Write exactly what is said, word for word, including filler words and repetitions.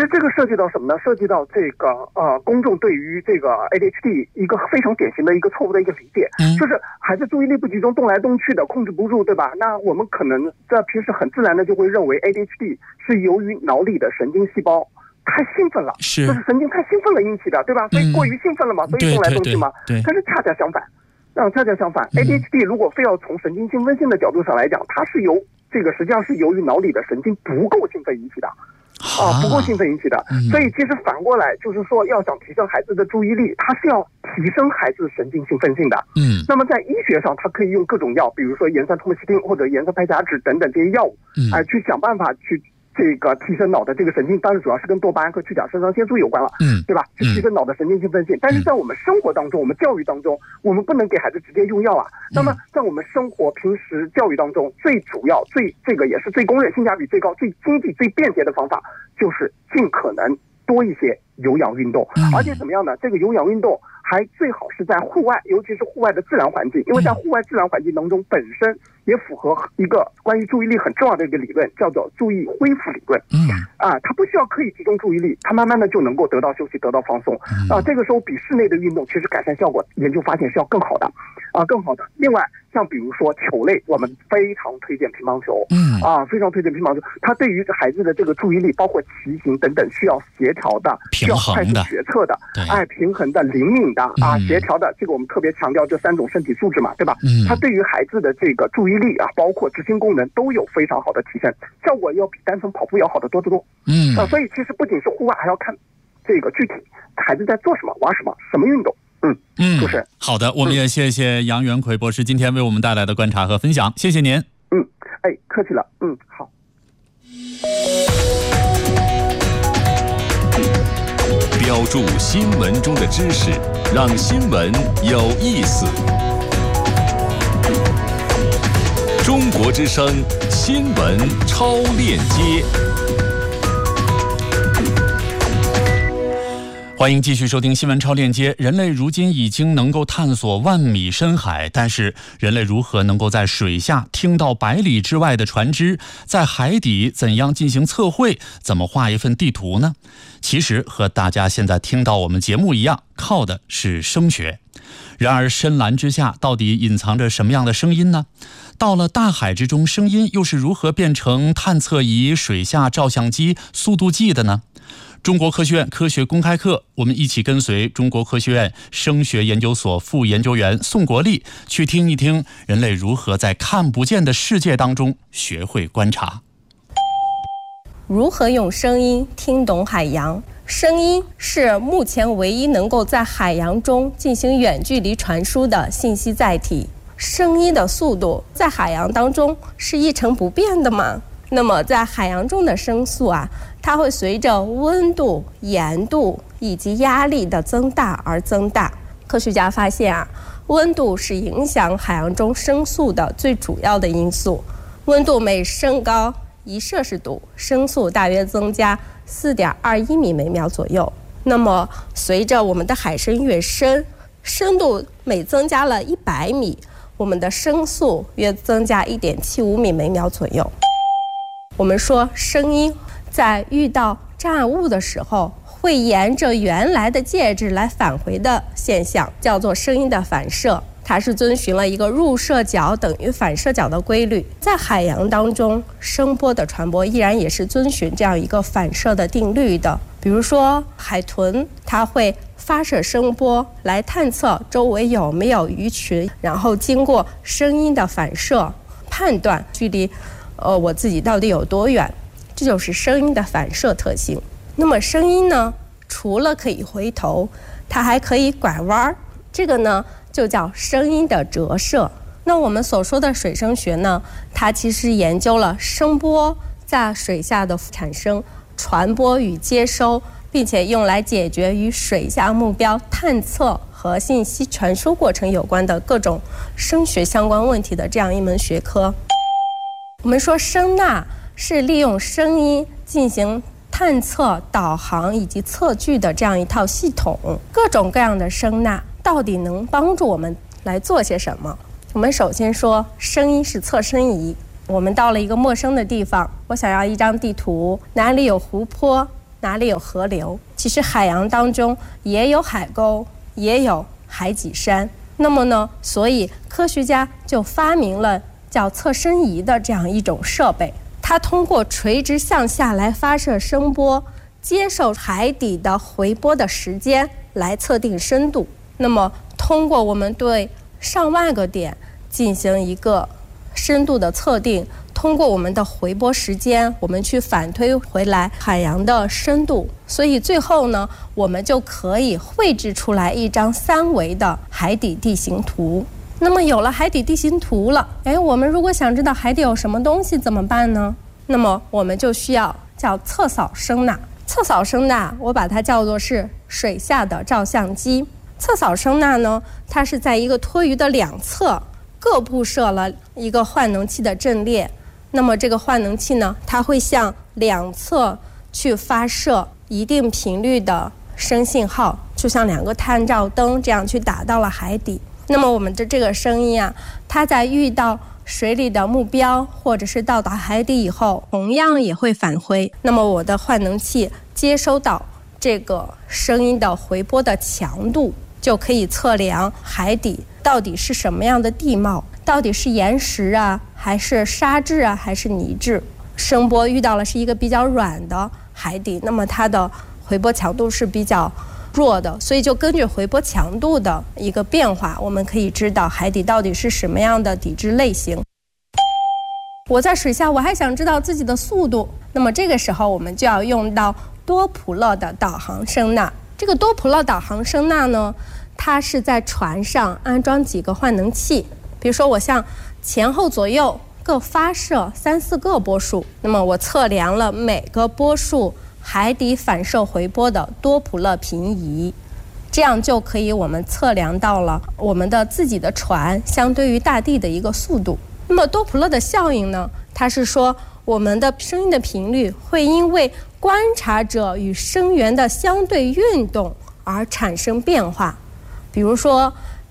实这个涉及到什么呢？涉及到这个呃公众对于这个 A D H D 一个非常典型的一个错误的一个理解，嗯、就是孩子注意力不集中，动来动去的，控制不住，对吧？那我们可能在平时很自然的就会认为 A D H D 是由于脑里的神经细胞太兴奋了， 是就是神经太兴奋了引起的，对吧？所以过于兴奋了嘛，嗯、所以动来动去嘛。 对对对对， 但是恰恰相反，啊，恰恰相反、嗯、，A D H D 如果非要从神经兴奋性的角度上来讲，它是由这个实际上是由于脑里的神经不够兴奋引起的。啊，不够兴奋引起的，嗯、所以其实反过来就是说，要想提升孩子的注意力，它是要提升孩子神经兴奋性的。嗯，那么在医学上，它可以用各种药，比如说盐酸托莫西汀或者盐酸派甲酯等等这些药物，嗯，哎、呃，去想办法去这个提升脑的这个神经，当然主要是跟多巴胺和去甲肾上腺素有关了，嗯，对吧？去提升脑的神经兴奋性。嗯、但是在我们生活当中，我们教育当中，我们不能给孩子直接用药啊。那么在我们生活平时教育当中，最主要、最这个也是最公认、性价比最高、最经济、最便捷的方法，就是尽可能多一些有氧运动，而且怎么样呢？这个有氧运动还最好是在户外，尤其是户外的自然环境，因为在户外自然环境当中本身也符合一个关于注意力很重要的一个理论，叫做注意恢复理论。嗯，啊，它不需要刻意集中注意力，它慢慢的就能够得到休息，得到放松。啊，这个时候比室内的运动其实改善效果，研究发现是要更好的，啊，更好的。另外，像比如说球类，我们非常推荐乒乓球。嗯，啊，非常推荐乒乓球，它对于孩子的这个注意力，包括骑行等等，需要协调的，需要快速决策的，哎，平衡的、灵敏的啊，协调的，这个我们特别强调这三种身体素质嘛，对吧？嗯，它对于孩子的这个注意力啊，包括执行功能都有非常好的提升，效果要比单纯跑步要好得多得多。嗯，啊，所以其实不仅是户外，还要看这个具体孩子在做什么、玩什么、什么运动。嗯嗯，就是好的，我们也谢谢杨元奎博士今天为我们带来的观察和分享，谢谢您。 嗯，哎，客气了。嗯，好。 标注新闻中的知识，让新闻有意思。中国之声新闻超链接， 欢迎继续收听新闻超链接。人类如今已经能够探索万米深海，但是人类如何能够在水下听到百里之外的船只？在海底怎样进行测绘？怎么画一份地图呢？其实和大家现在听到我们节目一样，靠的是声学。然而深蓝之下到底隐藏着什么样的声音呢？到了大海之中，声音又是如何变成探测仪、水下照相机、速度计的呢？中国科学院科学公开课，我们一起跟随中国科学院声学研究所副研究员宋国立，去听一听人类如何在看不见的世界当中学会观察。 如何用声音听懂海洋？声音是目前唯一能够在海洋中进行远距离传输的信息载体。声音的速度在海洋当中是一成不变的吗？那么在海洋中的声速啊，它会随着温度、盐度以及压力的增大而增大。科学家发现啊，温度是影响海洋中声速的最主要的因素。温度每升高一摄氏度，声速大约增加 四点二一米每秒左右。那么随着我们的海深越深，深度每增加了一百米，我们的声速约增加 一点七五米每秒左右。我们说声音在遇到障碍物的时候，会沿着原来的介质来返回的现象，叫做声音的反射。它是遵循了一个入射角等于反射角的规律。在海洋当中，声波的传播依然也是遵循这样一个反射的定律的。比如说海豚，它会发射声波来探测周围有没有鱼群，然后经过声音的反射判断距离呃我自己到底有多远，这就是声音的反射特性。那么声音呢，除了可以回头，它还可以拐弯，这个呢就叫声音的折射。那我们所说的水声学呢，它其实研究了声波在水下的产生、传播与接收，并且用来解决与水下目标探测和信息传输过程有关的各种声学相关问题的这样一门学科。我们说声呐是利用声音进行探测、导航以及测距的这样一套系统。各种各样的声呐到底能帮助我们来做些什么？我们首先说，声音是测声仪。我们到了一个陌生的地方，我想要一张地图，哪里有湖泊， 哪里有河流？其实海洋当中也有海沟，也有海脊山。那么呢，所以科学家就发明了叫测声仪的这样一种设备，它通过垂直向下来发射声波，接受海底的回波的时间来测定深度。那么通过我们对上万个点进行一个深度的测定，通过我们的回波时间，我们去反推回来海洋的深度，所以最后呢，我们就可以绘制出来一张三维的海底地形图。那么有了海底地形图了，哎，我们如果想知道海底有什么东西怎么办呢？那么我们就需要叫测扫声呐。测扫声呐，我把它叫做是水下的照相机。测扫声呐呢，它是在一个拖鱼的两侧各布设了一个换能器的阵列。那么这个换能器呢，它会向两侧去发射一定频率的声信号，就像两个探照灯这样去打到了海底。那么我们的这个声音啊，它在遇到水里的目标或者是到达海底以后，同样也会返回。那么我的换能器接收到这个声音的回波的强度，就可以测量海底到底是什么样的地貌，到底是岩石啊，还是沙质啊，还是泥质。声波遇到了是一个比较软的海底，那么它的回波强度是比较弱的，所以就根据回波强度的一个变化，我们可以知道海底到底是什么样的底质类型。我在水下，我还想知道自己的速度，那么这个时候我们就要用到多普勒的导航声呐。这个多普勒导航声呐呢，它是在船上安装几个换能器，比如说我向前后左右各发射三四个波束，那么我测量了每个波束海底反射回波的多普勒平移，这样就可以我们测量到了我们的自己的船相对于大地的一个速度。那么多普勒的效应呢，它是说我们的声音的频率会因为观察者与声源的相对运动而产生变化。比如说